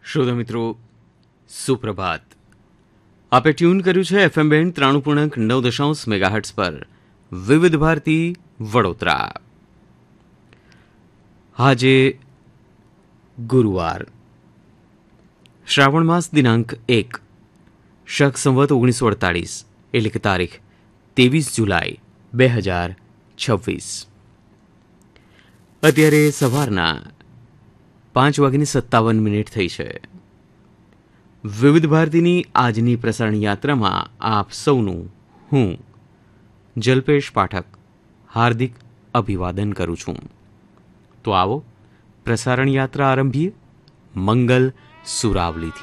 શ્રોતા મિત્રો, સુપ્રભાત. આપે ટ્યુન કર્યું છે FM બેન્ડ 93.9 મેગાહર્ટ્ઝ પર વિવિધ ભારતી વડોદરા. આજે ગુરુવાર, શ્રાવણ માસ દિનાંક 1, શક સંવત 1948, એટલે કે તારીખ 23 જુલાઈ 2026. અત્યારે સવારના 5:57 થઈ છે. વિવિધ ભારતીની આજની પ્રસારણ યાત્રામાં આપ સૌનું હું જલ્પેશ પાઠક હાર્દિક અભિવાદન કરું છું. તો આવો પ્રસારણ યાત્રા આરંભીએ મંગલ સુરાવલીથી.